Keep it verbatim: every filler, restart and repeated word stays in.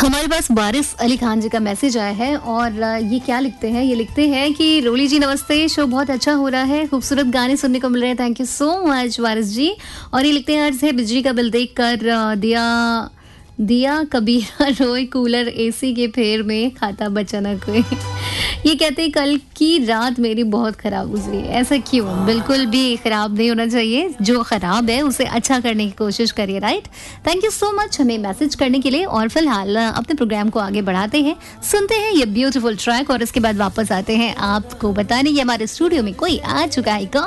हमारे पास वारिस अली खान जी का मैसेज आया है और ये क्या लिखते हैं, ये लिखते हैं कि रोली जी नमस्ते, शो बहुत अच्छा हो रहा है, खूबसूरत गाने सुनने को मिल रहे हैं, थैंक यू सो मच वारिस जी। और ये लिखते हैं अर्ज है बिजली का बिल देख कर दिया दिया कबीरा रोए कूलर एसी के फेर में खाता बचा ना कोई। ये कहते हैं कल की रात मेरी बहुत खराब गुजरी। ऐसा क्यों? बिल्कुल भी खराब नहीं होना चाहिए, जो खराब है उसे अच्छा करने की कोशिश करिए, right. Thank you so much हमें मैसेज करने के लिए। और फिलहाल अपने प्रोग्राम को आगे बढ़ाते हैं, सुनते हैं ये ब्यूटीफुल ट्रैक और इसके बाद वापस आते हैं आपको बताने कि हमारे स्टूडियो में कोई आ चुका है।